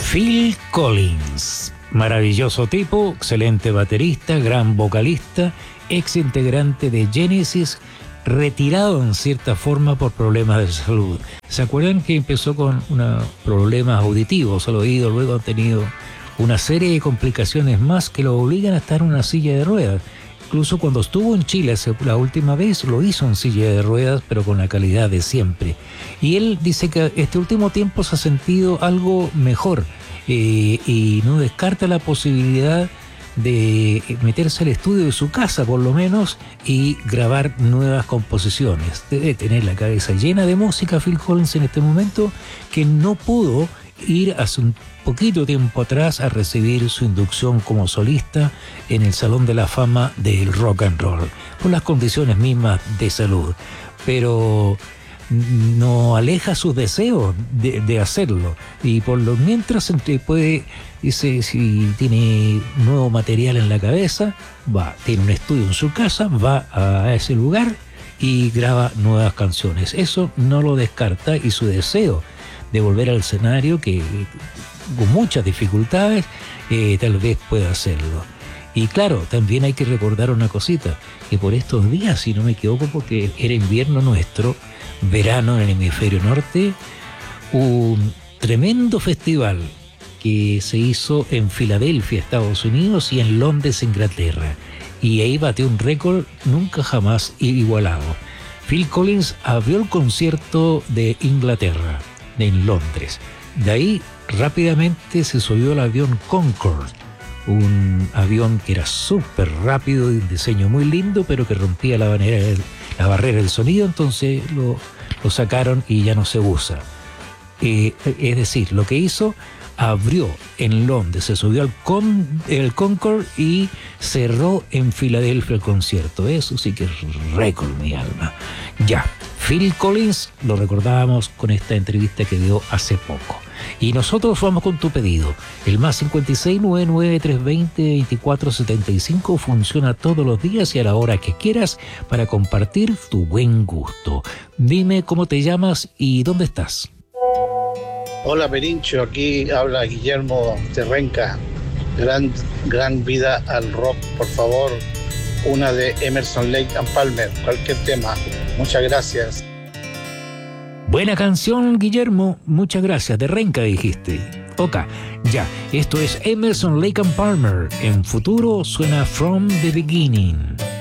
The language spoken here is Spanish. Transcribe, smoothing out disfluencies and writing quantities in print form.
Phil Collins, maravilloso tipo, excelente baterista, gran vocalista, ex integrante de Genesis, retirado en cierta forma por problemas de salud. ¿Se acuerdan que empezó con problemas auditivos al oído? Luego han tenido una serie de complicaciones más que lo obligan a estar en una silla de ruedas. Incluso cuando estuvo en Chile la última vez lo hizo en silla de ruedas, pero con la calidad de siempre. Y él dice que este último tiempo se ha sentido algo mejor y no descarta la posibilidad de meterse al estudio de su casa por lo menos y grabar nuevas composiciones. Debe tener la cabeza llena de música Phil Collins en este momento, que no pudo ir hace un poquito tiempo atrás a recibir su inducción como solista en el Salón de la Fama del Rock and Roll, por las condiciones mismas de salud. Pero no aleja sus deseos de hacerlo, y por lo mientras puede, dice, si tiene nuevo material en la cabeza, tiene un estudio en su casa, va a ese lugar y graba nuevas canciones. Eso no lo descarta, y su deseo de volver al escenario, que con muchas dificultades tal vez pueda hacerlo. Y claro, también hay que recordar una cosita, que por estos días, si no me equivoco, porque era invierno nuestro, verano en el hemisferio norte, un tremendo festival que se hizo en Filadelfia, Estados Unidos, y en Londres, Inglaterra, y ahí batió un récord nunca jamás igualado. Phil Collins abrió el concierto de Inglaterra, en Londres. De ahí rápidamente se subió al avión Concorde, un avión que era súper rápido, de un diseño muy lindo, pero que rompía la barrera del sonido, entonces lo sacaron y ya no se usa. Es decir, lo que hizo, abrió en Londres, se subió al el Concorde y cerró en Filadelfia el concierto. Eso sí que es récord, mi alma. Ya, Phil Collins lo recordábamos con esta entrevista que dio hace poco. Y nosotros vamos con tu pedido. El más 56993202475 funciona todos los días y a la hora que quieras para compartir tu buen gusto. Dime cómo te llamas y dónde estás. Hola Perincho, aquí habla Guillermo de Renca. Gran vida al rock, por favor. Una de Emerson, Lake and Palmer, cualquier tema. Muchas gracias. Buena canción, Guillermo. Muchas gracias. De Renca dijiste. Ok, ya. Esto es Emerson, Lake and Palmer. En futuro suena From the Beginning.